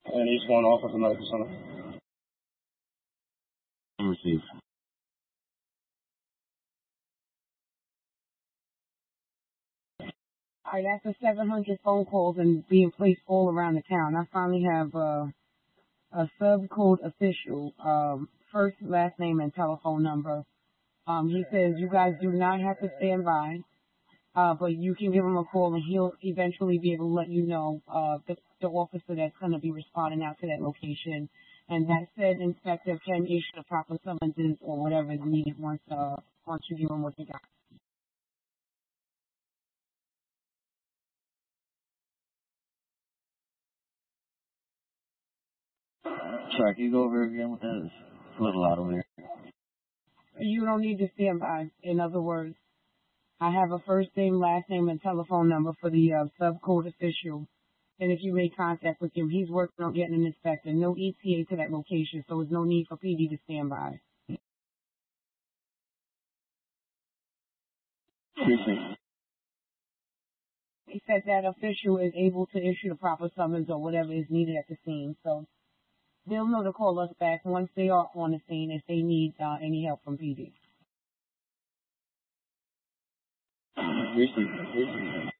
And he's going off with another persona. Receive. All right, after 700 phone calls and being placed all around the town, I finally have a subcode official, first, last name, and telephone number. He says you guys do not have to stand by, but you can give him a call and he'll eventually be able to let you know the officer that's going to be responding out to that location. And that said inspector can issue the proper summonses or whatever is needed once you give him what you got. Sorry, can you go over again with that? It's a little out over here. You don't need to stand by. In other words, I have a first name, last name, and telephone number for the subcode official. And if you make contact with him, he's working on getting an inspector. No ETA to that location, so there's no need for PD to stand by. He said that official is able to issue the proper summons or whatever is needed at the scene. So they'll know to call us back once they are on the scene if they need any help from PD. Receive.